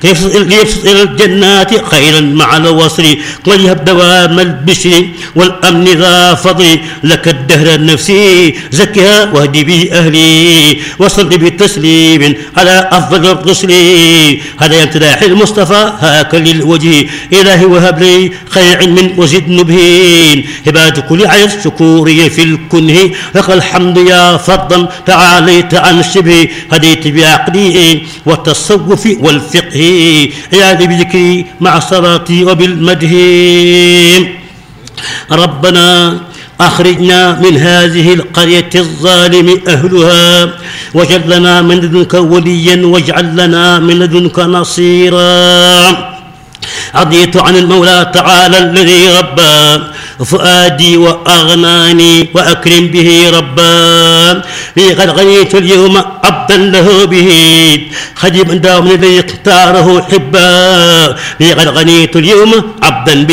ليبسط إلى الجنات خيرا مع الوصل، وليهب دوام البشر والأمن ذا فضل. لك الدهر النفسي زكها واهدي به أهلي، وصل بتسليم على أفضل الرسل. هذا امتداح المصطفى هاك للوجه، إلهي وهب لي خير علم وزد نبهين. عباد كل عير شكوري في الكنه، لك الحمد يا فضلا تعاليت عن شبه. هديت بعقلي والتصوف والفقه، عياذ بذكري مع صلاتي وبالمدح. ربنا أخرجنا من هذه القرية الظالم أهلها، واجعل لنا من لدنك وليا، واجعل لنا من لدنك نصيرا. رضيت عن المولى تعالى الذي ربى فؤادي وأغناني وأكرم به ربا. لقد غنيت اليوم عبدا له به، خديما داوم الذي اختاره حبا. لقد غنيت اليوم عبدا به